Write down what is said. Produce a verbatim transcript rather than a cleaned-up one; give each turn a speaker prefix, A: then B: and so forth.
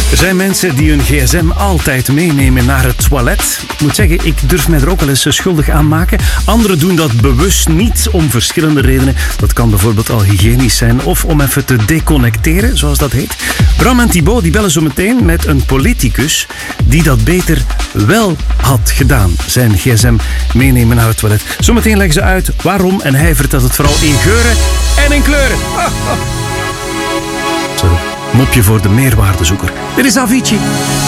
A: Er zijn mensen die hun gsm altijd meenemen naar het toilet. Ik moet zeggen, ik durf mij er ook wel eens schuldig aan maken. Anderen doen dat bewust niet om verschillende redenen. Dat kan bijvoorbeeld al hygiënisch zijn of om even te deconnecteren, zoals dat heet. Bram en Thibaut die bellen zo meteen met een politicus die dat beter wel had gedaan. Zijn gsm meenemen naar het toilet. Zometeen leggen ze uit waarom en hij vertelt het vooral in geuren en in kleuren. Zo, mopje voor de meerwaardezoeker. Dit is Avicii.